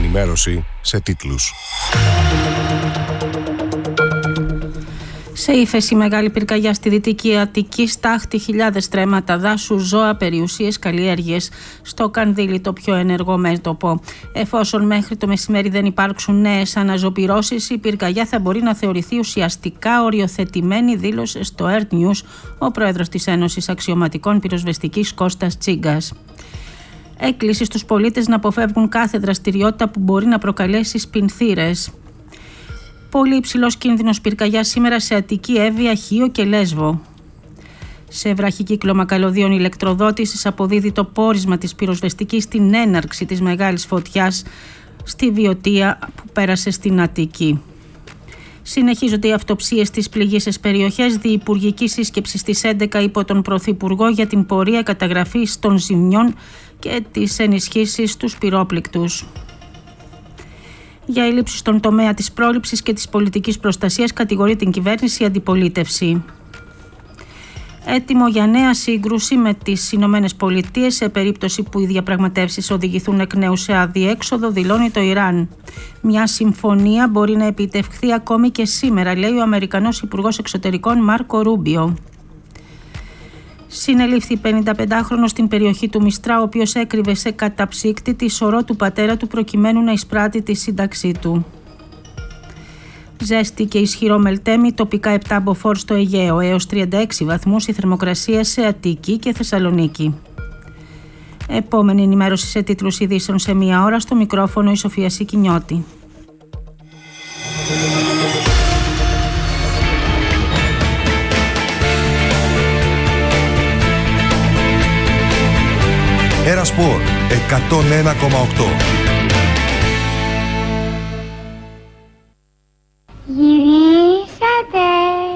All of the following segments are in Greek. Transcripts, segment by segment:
ενημέρωση σε τίτλους. Σε ύφεση μεγάλη πυρκαγιά στη Δυτική Αττική, στάχτη χιλιάδες στρέμματα δάσου, ζώα, περιουσίες, καλλιέργειες στο Κανδύλι, το πιο ενεργό μέτωπο. Εφόσον μέχρι το μεσημέρι δεν υπάρξουν νέες αναζωπυρώσεις, η πυρκαγιά θα μπορεί να θεωρηθεί ουσιαστικά οριοθετημένη, δήλωσε στο Earth News ο πρόεδρος της Ένωσης Αξιωματικών Πυροσβεστικής Κώστας Τσίγκας. Έκκληση στους πολίτες να αποφεύγουν κάθε δραστηριότητα που μπορεί να προκαλέσει σπινθήρες. Πολύ υψηλός κίνδυνος πυρκαγιάς σήμερα σε Αττική, Εύβοια, Χίο και Λέσβο. Σε βραχικύκλωμα καλωδίων ηλεκτροδότησης αποδίδει το πόρισμα της πυροσβεστικής στην έναρξη της μεγάλης φωτιάς στη Βιωτία που πέρασε στην Αττική. Συνεχίζονται οι αυτοψίες στις πληγείσες περιοχές. Διυπουργική σύσκεψη στις 11 υπό τον Πρωθυπουργό για την πορεία καταγραφής των ζημιών και τις ενισχύσεις στους πυρόπληκτους. Για ελλείψεις στον τομέα της πρόληψης και της πολιτικής προστασίας κατηγορεί την κυβέρνηση η αντιπολίτευση. Έτοιμο για νέα σύγκρουση με τις Ηνωμένες Πολιτείες σε περίπτωση που οι διαπραγματεύσεις οδηγηθούν εκ νέου σε αδιέξοδο, δηλώνει το Ιράν. Μια συμφωνία μπορεί να επιτευχθεί ακόμη και σήμερα, λέει ο Αμερικανός Υπουργός Εξωτερικών Μάρκο Ρούμπιο. Συνελήφθη 55χρονος στην περιοχή του Μιστρά, ο οποίος έκρυβε σε καταψύκτη τη σωρό του πατέρα του προκειμένου να εισπράττει τη σύνταξή του. Ζέστη και ισχυρό μελτέμι, τοπικά 7 μποφόρ στο Αιγαίο, έως 36 βαθμούς η θερμοκρασία σε Αττική και Θεσσαλονίκη. Επόμενη ενημέρωση σε τίτλους ειδήσεων σε μία ώρα, στο μικρόφωνο η Σοφία Σικινιώτη. Ένα Σπορ 101,8. Γυρίσατε.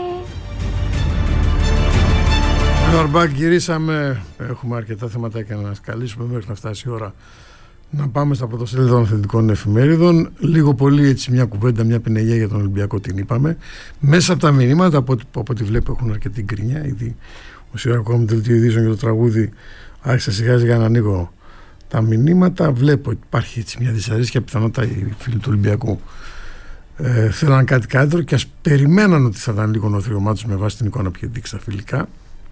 Νορμπάκ, γυρίσαμε. Έχουμε αρκετά θεματάκια να μας καλύψουμε μέχρι να φτάσει η ώρα να πάμε στα πρωτοσέλιδα των αθλητικών εφημερίδων. Λίγο πολύ έτσι μια κουβέντα, μια πινελιά για τον Ολυμπιακό την είπαμε. Μέσα από τα μηνύματα, από ό,τι βλέπω έχουν αρκετή γκρινιά. Ήδη ο Σιωρακόμ δελτίο ειδήσεων για το τραγούδι άρχισα σιγά σιγά να ανοίγω τα μηνύματα. Βλέπω ότι υπάρχει έτσι μια δυσαρέσκεια, πιθανότατα οι φίλοι του Ολυμπιακού θέλαν κάτι καλύτερο και ας περιμέναν ότι θα ήταν λίγο νοθριωμά τους με βάση την εικόνα που είχε δείξει τα φιλικά.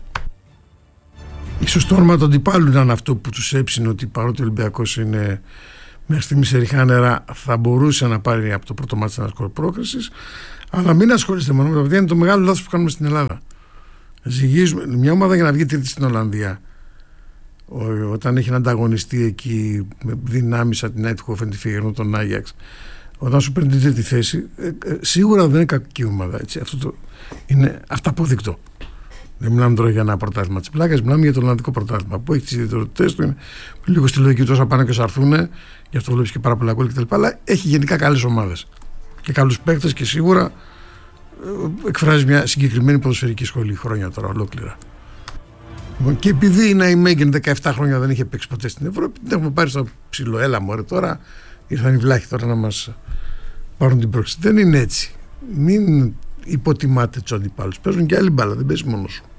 Ίσως το όνομα του αντιπάλου ήταν αυτό που τους έψινε, ότι παρότι ο Ολυμπιακός είναι μέχρι στιγμή σε ριχά νερά, θα μπορούσε να πάρει από το πρώτο μάτι ένα σκορ πρόκρισης. Αλλά μην ασχολείστε μόνο με τα παιδιά, είναι το μεγάλο λάθος που κάνουμε στην Ελλάδα. Ζυγίζουμε μια ομάδα για να βγει τρίτη στην Ολλανδία, όταν έχει να ανταγωνιστεί εκεί με δυνάμεις από την Άιτχοφεν, τη Φιγερνό, τον Άγιαξ, όταν σου παίρνει την τρίτη θέση, σίγουρα δεν είναι κακή ομάδα. Έτσι. Αυτό είναι αυταπόδεικτο. Δεν μιλάμε τώρα για ένα πρωτάθλημα της πλάκας, μιλάμε για το Ολλανδικό πρωτάθλημα που έχει τις ιδιαιτερότητες του. Είναι λίγο στη λογική του, όσα πάνε και σαρθούν, γι' αυτό βλέπει και πάρα πολλά γκολ κτλ. Αλλά έχει γενικά καλές ομάδες και καλούς παίκτες και σίγουρα εκφράζει μια συγκεκριμένη ποδοσφαιρική σχολή χρόνια τώρα ολόκληρα. Και επειδή είναι η Μέγεν 17 χρόνια δεν είχε παίξει ποτέ στην Ευρώπη, την έχουμε πάρει στο ψηλό. Έλα μωρέ, τώρα ήρθαν οι βλάχοι τώρα να μας πάρουν την πρόκληση. Δεν είναι έτσι. Μην υποτιμάτε τους αντιπάλους. Παίζουν και άλλη μπάλα, δεν παίζει μόνος σου.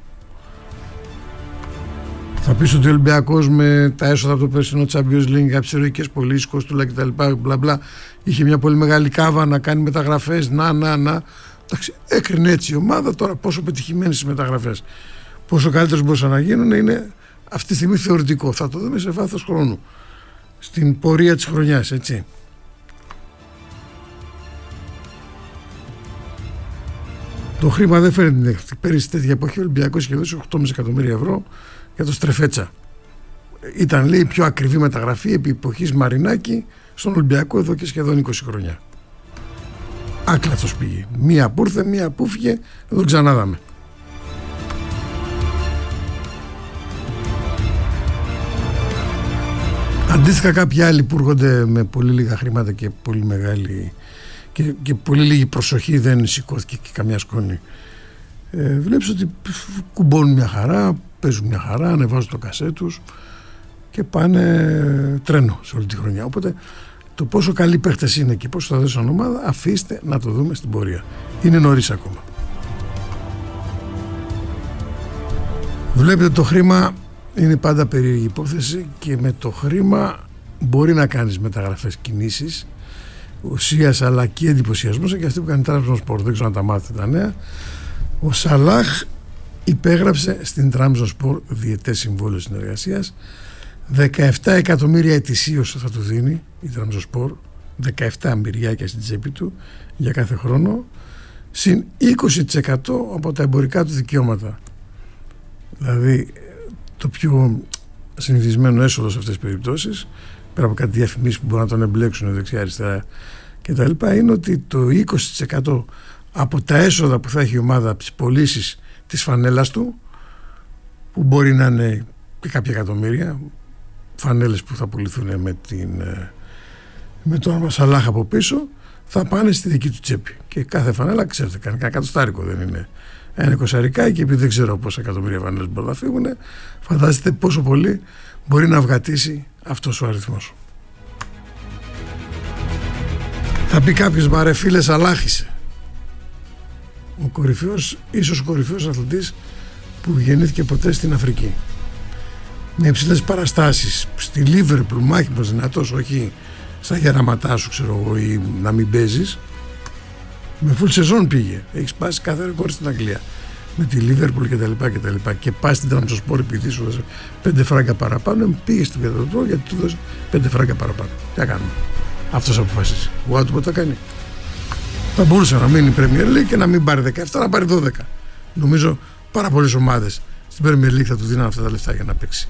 Θα πεις ότι ο Ολυμπιακός με τα έσοδα από το περσινό Champions League, από τις ερωικές πωλήσεις, κόστουλα κτλ. Είχε μια πολύ μεγάλη κάβα να κάνει μεταγραφές. Να. Εντάξει, έκρινε έτσι η ομάδα. Τώρα πόσο πετυχημένες οι μεταγραφές, πόσο καλύτερες μπορούσαν να γίνουν, είναι αυτή τη στιγμή θεωρητικό. Θα το δούμε σε βάθος χρόνου, στην πορεία της χρονιάς, έτσι. Το χρήμα δεν φέρνει την έκθεση. Πέρυσι τέτοια εποχή ο Ολυμπιακός είχε δώσει 8,5 εκατομμύρια ευρώ για το Στρεφέτσα. Ήταν, λέει, η πιο ακριβή μεταγραφή επί εποχής Μαρινάκη στον Ολυμπιακό εδώ και σχεδόν 20 χρόνια. Άκλαθος πήγε. Μία που ήρθε, μία που φύγε, δεν τον ξανάδαμε. Αντίστοιχα κάποιοι άλλοι που έρχονται με πολύ λίγα χρήματα και πολύ μεγάλη και πολύ λίγη προσοχή, δεν σηκώθηκε και καμιά σκόνη. Βλέπεις ότι κουμπώνουν μια χαρά, παίζουν μια χαρά, ανεβάζουν το κασέ τους και πάνε τρένο σε όλη τη χρονιά. Οπότε το πόσο καλοί παίχτες είναι και πόσο θα δώσουν ομάδα, αφήστε να το δούμε στην πορεία. Είναι νωρίς ακόμα. Βλέπετε, το χρήμα είναι πάντα περίεργη υπόθεση και με το χρήμα μπορεί να κάνεις μεταγραφές, κινήσεις ουσίας αλλά και εντυπωσιασμούς, και αυτή που κάνει Trabzonspor, δεν ξέρω αν τα μάθετε τα νέα. Ο Σαλάχ υπέγραψε στην Trabzonspor διετές συμβόλαιο συνεργασίας, 17 εκατομμύρια ετησίως θα του δίνει η Trabzonspor, 17 αμπυριάκια στην τσέπη του για κάθε χρόνο, συν 20% από τα εμπορικά του δικαιώματα. Δηλαδή το πιο συνηθισμένο έσοδο σε αυτές τις περιπτώσεις, πέρα από κάτι διαφημίσεις που μπορούν να τον εμπλέξουν δεξιά αριστερά κτλ., είναι ότι το 20% από τα έσοδα που θα έχει η ομάδα από τις πωλήσεις της φανέλας του, που μπορεί να είναι και κάποια εκατομμύρια φανέλες που θα πουληθούν με το όνομα Σαλάχ από πίσω, θα πάνε στη δική του τσέπη. Και κάθε φανέλα, ξέρετε, κάνει ένα εκατοστάρικο, δεν είναι ένα εικοσαρικά, και επειδή δεν ξέρω πόσα εκατομμύρια φανέλες μπορούν να φύγουν, φαντάζεστε πόσο πολύ μπορεί να βγατήσει αυτός ο αριθμός. Θα πει κάποιος, μα ρε φίλε, Σαλάχισε. Ο κορυφαίος, ίσως ο κορυφαίος αθλητής που γεννήθηκε ποτέ στην Αφρική, με υψηλές παραστάσεις στη Λίβερπουλ, μάχημος, δυνατός, όχι στα γεραματά σου, ξέρω εγώ, ή να μην παίζεις. Με full σεζόν πήγε, έχει σπάσει κάθε ρεκόρ στην Αγγλία με τη Λίβερπουλ κτλ. Και πάει στην Trabzonspor επειδή σου δώσε 5 φράγκα παραπάνω, πήγε στην Trabzonspor γιατί του δώσε 5 φράγκα παραπάνω. Τι θα κάνουμε, αυτός αποφασίζει. Ο Άτομπο το κάνει. Θα μπορούσε να μείνει η Premier League και να μην πάρει 17, να πάρει 12. Νομίζω πάρα πολλές ομάδες στην Premier League θα του δίνουν αυτά τα λεφτά για να παίξει.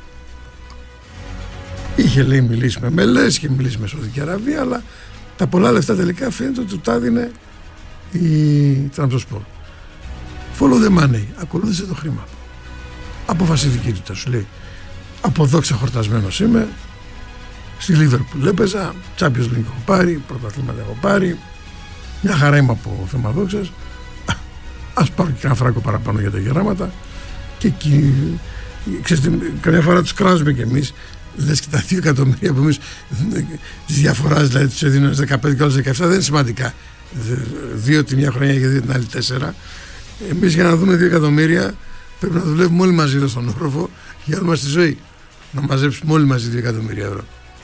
Είχε, λέει, μιλήσει με μελές, είχε μιλήσει με Σαουδική Αραβία, αλλά τα πολλά λεφτά τελικά φαίνεται ότι του τα δίνε η Trabzonspor. Follow the money, ακολούθησε το χρήμα. Αποφασιστική του, σου λέει. Από εδώ ξεχορτασμένος είμαι. Στη Liverpool έπαιζα, Champions League έχω πάρει, πρωταθλήματα έχω πάρει. Μια χαρά είμαι από θέμα δόξας. Ας πάρω και ένα φράγκο παραπάνω για τα γεράματα. Και εκεί, ξέρετε, καμιά φορά τους κράζουμε κι εμείς. Λες και τα 2 εκατομμύρια που εμείς της διαφοράς, δηλαδή τους έδιναν 15 και όλες 17, δεν είναι σημαντικά. 2 τη μια χρονιά και 2 την άλλη 4. Εμείς για να δούμε 2 εκατομμύρια πρέπει να δουλεύουμε όλοι μαζί εδώ στον όροφο για όλη μας τη ζωή. Να μαζέψουμε όλοι μαζί 2 εκατομμύρια ευρώ.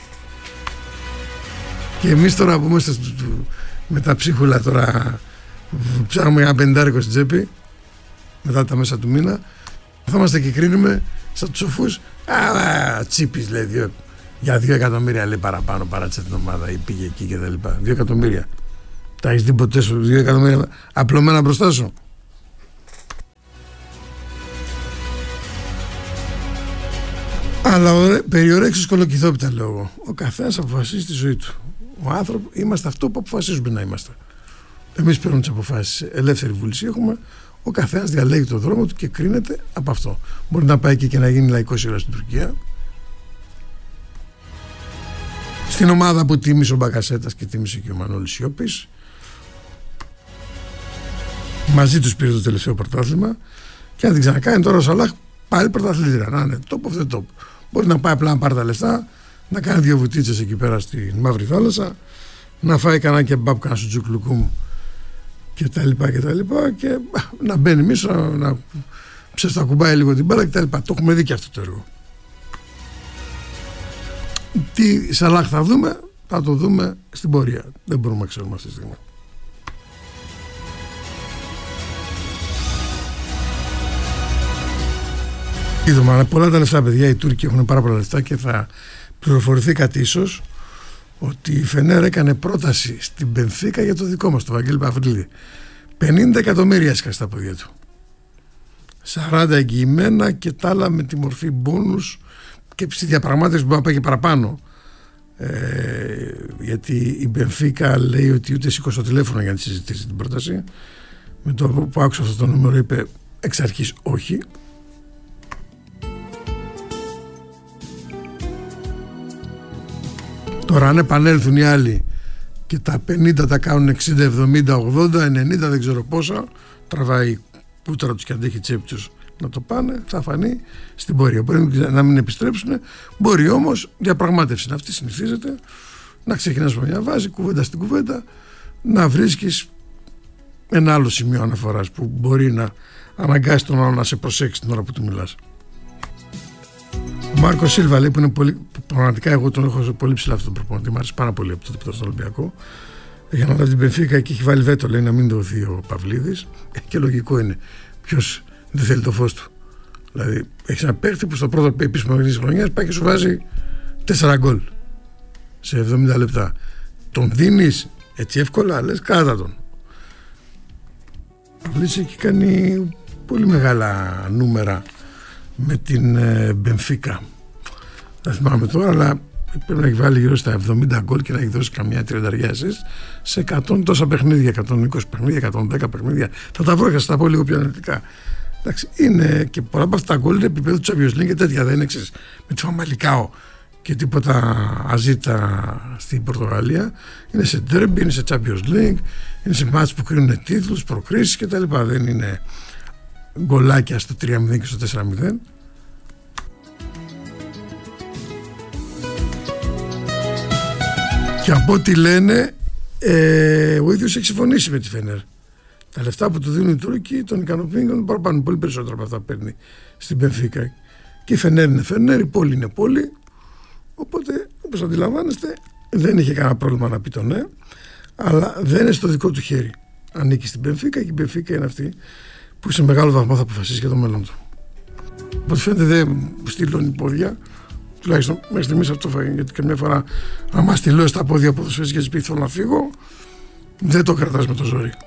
Και εμείς τώρα που είμαστε με τα ψίχουλα, τώρα ψάχνουμε ένα πεντάρικο στην τσέπη μετά τα μέσα του μήνα, θα είμαστε και κρίνουμε σαν τους σοφούς. Τσίπης, λέει, για 2 εκατομμύρια, λέει, παραπάνω παράτησε την ομάδα ή πήγε εκεί και τα λοιπά. 2 εκατομμύρια. Τα έχεις δει ποτέ σου 2 εκατομμύρια απλωμένα μπροστά σου? Αλλά περιορέξεις κολοκυθόπιτα, λέω εγώ. Ο καθένας αποφασίζει τη ζωή του. Ο άνθρωπος, είμαστε αυτό που αποφασίζουμε να είμαστε. Εμείς παίρνουμε τις αποφάσεις. Ελεύθερη βούληση έχουμε. Ο καθένας διαλέγει τον δρόμο του και κρίνεται από αυτό. Μπορεί να πάει εκεί και να γίνει λαϊκός ήρωας στην Τουρκία. Στην ομάδα που τίμησε ο Μπακασέτας και τίμησε και ο Μανώλης Σιώπης. Μαζί τους πήρε το τελευταίο πρωτάθλημα. Και αν την ξανακάνει τώρα ο Σαλάχ, πάλι πρωταθλήτρια. Να είναι top of the top. Μπορεί να πάει απλά να πάρει τα λεφτά, να κάνει 2 βουτίτσες εκεί πέρα στη Μαύρη Θάλασσα, να φάει κανένα κεμπάπ, κανένα σουτζουκλουκούμ και τα λοιπά και να μπαίνει μέσα, να ψευτακουμπάει λίγο την μπάλα και τα λοιπά. Το έχουμε δει και αυτό το έργο. Τι Σαλάχ θα δούμε, θα το δούμε στην πορεία. Δεν μπορούμε να ξέρουμε αυτή τη στιγμή. Είδαμε, πολλά τα λεφτά, παιδιά. Οι Τούρκοι έχουν πάρα πολλά λεφτά και θα πληροφορηθήκατε ίσως ότι η Φενέρ έκανε πρόταση στην Μπενφίκα για το δικό μας, το Βαγγέλη Παφρίλη. 50 εκατομμύρια έσκασε στα πόδια του. 40 εγγυημένα και τα άλλα με τη μορφή μπόνους και στη διαπραγμάτευση που μπορεί να πάει και παραπάνω. Γιατί η Μπενφίκα λέει ότι ούτε σήκωσε το τηλέφωνο για να τη συζητήσει την πρόταση. Με το που άκουσα αυτό το νούμερο είπε εξ αρχής όχι. Τώρα αν επανέλθουν οι άλλοι και τα 50 τα κάνουν 60, 70, 80, 90, δεν ξέρω πόσα, τραβάει κούτρα τους και αντέχει τσέπη τους να το πάνε, θα φανεί στην πορεία. Μπορεί να μην επιστρέψουν, μπορεί όμως διαπραγμάτευση αυτή συνηθίζεται, να ξεκινάς με μια βάση, κουβέντα στην κουβέντα, να βρίσκεις ένα άλλο σημείο αναφοράς που μπορεί να αναγκάσει τον άλλο να σε προσέξει την ώρα που του μιλάς. Ο Μάρκο Σίλβα λέει, που είναι πολύ, πραγματικά εγώ τον έχω πολύ ψηλά αυτόν τον προπονητή, μου άρεσε πάρα πολύ από τότε που ήταν στον Ολυμπιακό. Για να λάβει την Μπενφίκα και έχει βάλει βέτο, λέει, να μην δοθεί ο Παυλίδης. Και λογικό είναι. Ποιος δεν θέλει το φως του? Δηλαδή, έχει ένα παίκτη που στο πρώτο επίσημο παιχνίδι της χρονιάς πάει και σου βάζει 4 γκολ σε 70 λεπτά. Τον δίνεις έτσι εύκολα? Λες, κάτα τον. Ο Παυλίδης έχει κάνει πολύ μεγάλα νούμερα με την Μπενφίκα. Δεν θυμάμαι τώρα, αλλά πρέπει να έχει βάλει γύρω στα 70 γκολ και να έχει δώσει καμιά 30 σε 100 τόσα παιχνίδια, 120 παιχνίδια, 110 παιχνίδια. Θα τα βρω και θα τα πω λίγο πιο αναλυτικά. Εντάξει, είναι και πολλά από αυτά τα γκολ είναι επίπεδο του Champions League και τέτοια. Δεν είναι με τη Φαμαλικάο και τίποτα αζήτα στην Πορτογαλία. Είναι σε ντέρμπι, είναι σε Champions League, είναι σε μάτς που κρίνουν τίτλους, προκρίσεις κτλ. Δεν είναι γκολάκια στο 3-0 και στο 4-0. Και από ό,τι λένε, ο ίδιος έχει συμφωνήσει με τη Φενέρ. Τα λεφτά που του δίνουν οι Τούρκοι τον ικανοποιούν και τον παραπάνω. Πολύ περισσότερο από αυτά παίρνει στην Μπενφίκα. Και η Φενέρ είναι Φενέρ, η πόλη είναι πόλη. Οπότε, όπως αντιλαμβάνεστε, δεν είχε κανένα πρόβλημα να πει το ναι, αλλά δεν είναι στο δικό του χέρι. Ανήκει στην Μπενφίκα και η Μπενφίκα είναι αυτή που σε μεγάλο βαθμό θα αποφασίσει για το μέλλον του. Οπότε φαίνεται δεν στείλουν πόδια. Τουλάχιστον μέχρι στιγμής αυτό φάγει. Γιατί καμιά φορά, άμα στείλω στα πόδια ποδοσφαίρες και της πει θέλω να φύγω, δεν το κρατάς με το ζόρι.